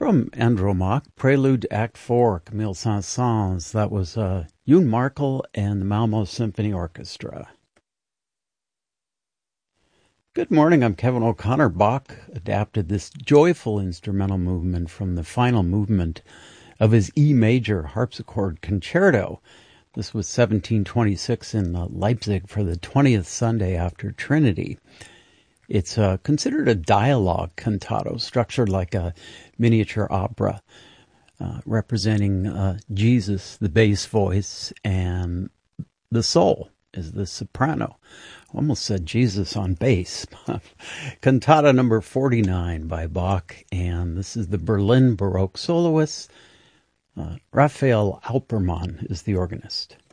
From Andromaque, Prelude to Act 4, Camille Saint-Saëns. That was Youn Markel and the Malmo Symphony Orchestra. Good morning, I'm Kevin O'Connor. Bach adapted this joyful instrumental movement from the final movement of his E major harpsichord concerto. This was 1726 in Leipzig for the 20th Sunday after Trinity. It's considered a dialogue cantato, structured like a miniature opera, representing Jesus, the bass voice, and the soul is the soprano. Almost said Jesus on bass. Cantata number 49 by Bach, and this is the Berlin Baroque soloist. Raphael Alpermann is the organist.